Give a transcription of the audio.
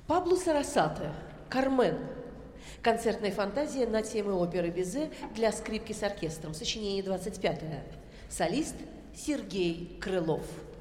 Пабло Сарасате «Кармен». Концертная фантазия на темы оперы Бизе для скрипки с оркестром. Сочинение 25-е. Солист Сергей Крылов.